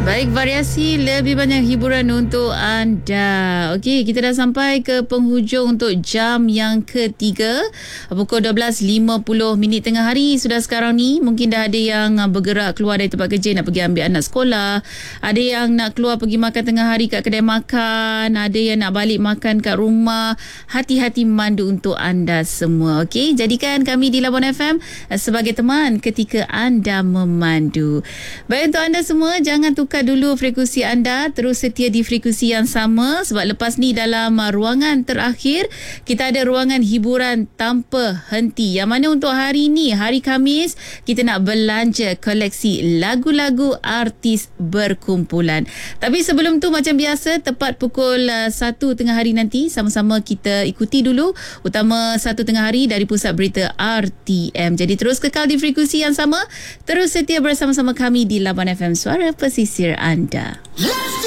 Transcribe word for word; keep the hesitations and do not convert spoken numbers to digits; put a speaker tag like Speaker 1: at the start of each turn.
Speaker 1: Baik, variasi lebih banyak hiburan untuk anda. Okey, kita dah sampai ke penghujung untuk jam yang ketiga. Pukul dua belas lima puluh minit tengah hari sudah sekarang ni. Mungkin dah ada yang bergerak keluar dari tempat kerja nak pergi ambil anak sekolah. Ada yang nak keluar pergi makan tengah hari kat kedai makan. Ada yang nak balik makan kat rumah. Hati-hati mandu untuk anda semua. Okey, jadikan kami di Labuan F M sebagai teman ketika anda memandu. Baik, untuk anda semua, jangan tukar dulu frekuensi anda, terus setia di frekuensi yang sama, sebab lepas ni dalam uh, ruangan terakhir kita ada ruangan hiburan tanpa henti, yang mana untuk hari ni, hari Khamis, kita nak belanja koleksi lagu-lagu artis berkumpulan. Tapi sebelum tu, macam biasa, tepat pukul uh, satu tengah hari nanti, sama-sama kita ikuti dulu utama satu tengah hari dari Pusat Berita R T M. Jadi terus kekal di frekuensi yang sama, terus setia bersama-sama kami di Labuan F M, suara pesisir anda.